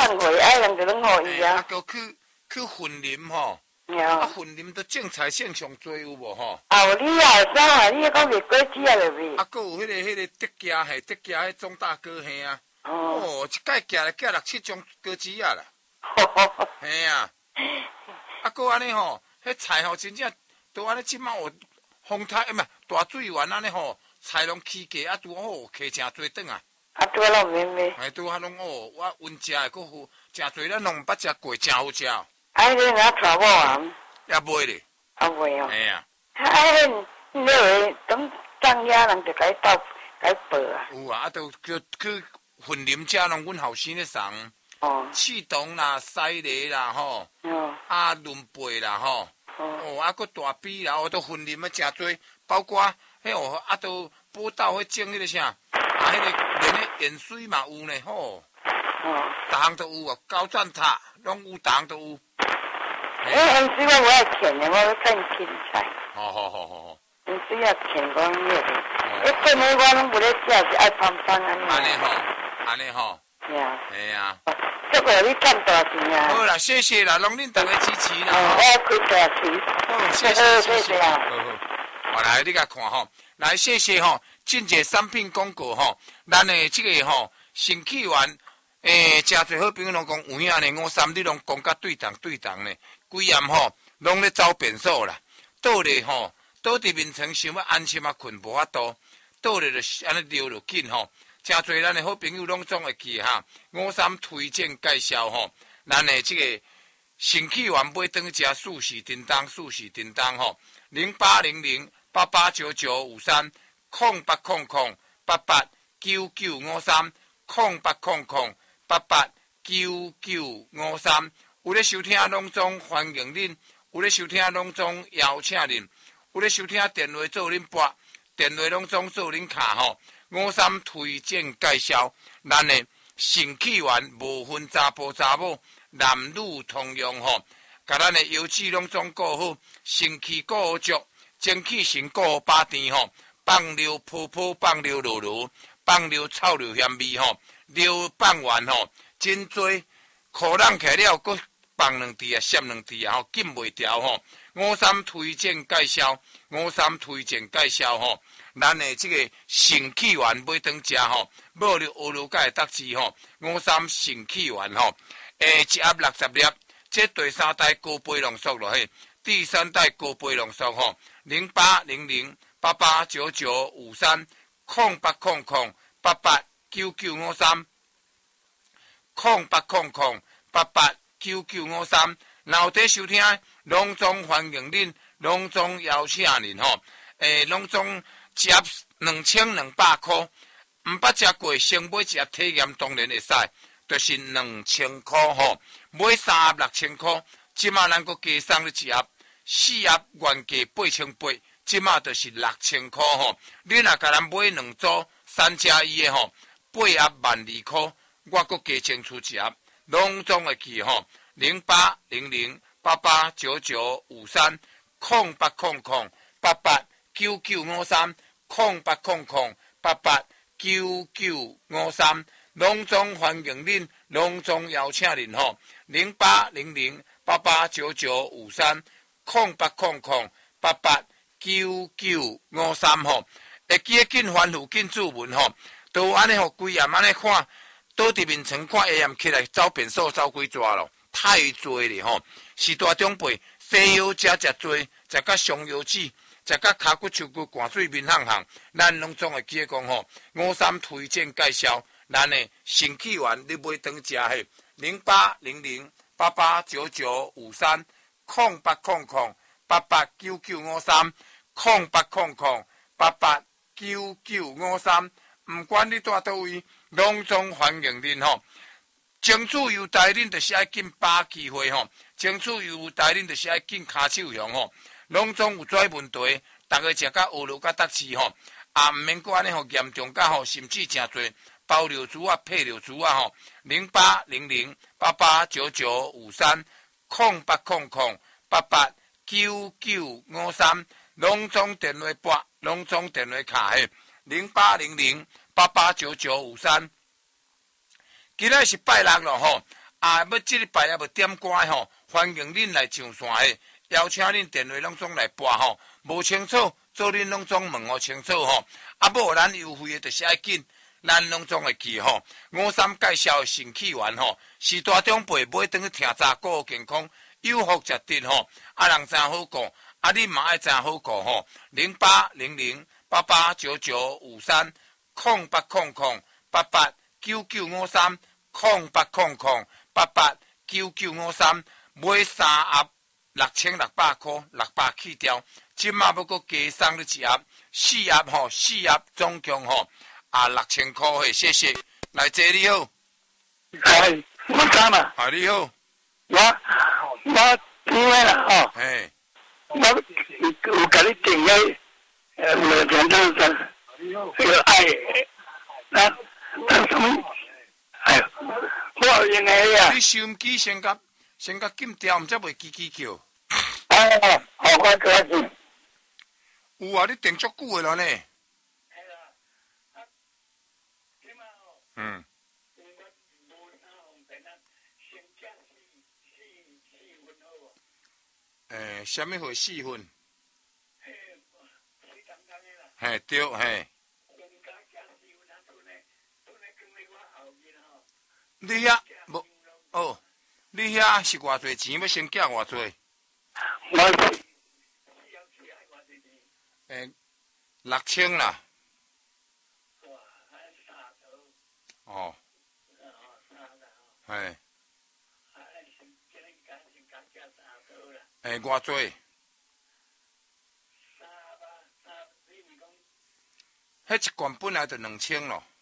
忏悔，人就拢互伊啊。 啊，佮去婚林吼， 啊， 婚林都种菜性上多有无吼？ 有你啊，啥啊？你讲袂果子啊，落去。 啊，佮有迄个德家嘿，德家迄钟大哥嘿啊。哦，一届寄来寄6、7种果子啊啦。嘿啊，啊，佮安尼吼，迄菜吼真正都安尼，即摆有风台唔大水源安尼吼，菜拢起价啊，拄好客诚多顿啊。 啊，拄啊，免买。 哎，拄啊，拢哦，我温食诶，佮好诚多，咱拢毋捌食过，诚好食。啊， 你若娶某啊？ 也袂咧。 啊，袂哦。 嘿啊。 你话等张家人就甲伊斗，甲伊报啊。 有啊，啊，都叫去婚林遮，拢阮后生咧送。 哦。 刺桐啦、西梨啦，吼。啊，轮贝啦，吼。哦，啊，佮大比啦，都婚林啊，诚多，包括迄哦，啊，都报道迄种迄个啥，啊，迄个连迄盐水嘛有呢，吼。逐项都有啊，高赞塔拢有，逐项都有。 盐水我爱欠的，我要趁芹菜。 好。 盐水也欠我了。本来我拢无咧食，是爱芳芳安尼。 安尼吼。 是啊。 嘿啊。 这个你赚大钱啊！ 好啦，谢谢啦，拢恁大家支持啦。 我开大钱。 好，谢谢啦。好来，你甲看吼，来谢谢吼，进个产品广告吼，咱的这个吼新起源，诚侪好朋友拢讲有影呢，53你拢讲甲对当呢，规暗吼拢咧走变数啦，倒咧吼，倒伫面床想要安心啊困无法度，倒咧就安尼溜落紧吼。诚侪咱的好朋友拢总会记哈，53推荐介绍吼，咱的这个新起源买当食素食叮当吼，0800889953 0800889953 0800889953，有咧收听拢总欢迎恁，有咧收听拢总邀请恁，有咧收听电话做恁拨，电话拢总做恁卡吼。53推荐介绍，咱的新起源无分查甫查某，男女通用吼。甲咱的油脂拢总顾好，身躯顾好足，精气神顾好把甜吼。放流泡泡，放流落落，放流臭流咸味吼。流放完吼，真多，可冷起了，搁放两滴啊，闪两滴啊，吼，禁袂掉吼。53推荐介绍，53推荐介绍吼。咱的这个新起源买当食吼，买了乌鲁盖得志吼，53新起源吼，一盒60粒，这第3代高杯浓缩落去，第3代高杯浓缩吼，0800889953 0800889953 0800889953，然后在收听，拢总欢迎恁，拢总邀请恁吼，拢总。一盒2200块，毋捌食过，先买一盒体验，当然会使，就是2000块吼。买3盒6000块，即马咱阁加送你一盒，4盒原价8800，即马就是6000块吼。你若甲咱买2组3+1的吼，8盒12000块，我阁加争取一盒，拢总会记吼，0800889953 0800889953 0800889953，拢总欢迎恁，拢总邀请恁吼，0800889953 0800889953吼，会记得紧吩咐紧注文吼，都安尼吼规暗安尼看，倒伫面床看下暗起来走变数走几抓咯，太多咧吼，是大长辈西药食多，食甲伤腰子。食甲骹骨手骨汗水面烘，咱拢总会记得讲吼，53推荐介绍，咱的新起源你买当食嘿，0800889953 0800889953 0800889953，毋管你住倒位，拢总欢迎恁吼。争取优待恁就是爱紧把机会吼，争取优待恁就是爱紧骹手用吼。拢总有跩问题，大家食甲乌鲁甲得志吼，啊毋免过安尼吼严重甲吼，甚至诚侪包流珠啊、配流珠啊吼，0800889953 0800889953，拢总电话拨，拢总电话卡嘿，0800889953。今仔是拜六咯吼， 要即礼拜也要点歌吼，欢迎恁来上线的，邀请恁电话拢总来拨吼，无清楚做恁拢总问我清楚吼，无咱优惠的就是爱紧，咱拢总会记吼。53介绍的神气丸吼，是大长辈买转去听查顾健康，有福食得吼，人真好顾，你嘛爱真好顾吼。0800889953 0800889953 0800889953，买3盒6600块，600起条，即马要搁加送你一盒，4盒吼，4盒总共吼6000块嘿，谢谢。来这你好， 我干嘛？ 你好， 我听话啦吼， 嘿， 我有甲你订个乐天当山，那个爱，那什么？哎呦，我应该呀。 你收音机先甲禁掉，毋则袂叽叽叫。 好，我可以。 有啊，你订足久的了呢。嗯。什么会4分？嘿，对，嘿。你遐无哦？你遐是偌济钱？要先寄偌济？6000啦。哦。嘿。偌济？迄一罐本来就2000咯。